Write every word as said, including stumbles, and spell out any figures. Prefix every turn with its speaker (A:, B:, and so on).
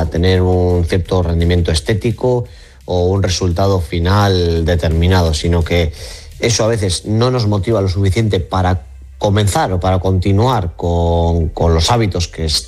A: a tener un cierto rendimiento estético o un resultado final determinado, sino que eso a veces no nos motiva lo suficiente para comenzar o para continuar con, con los hábitos que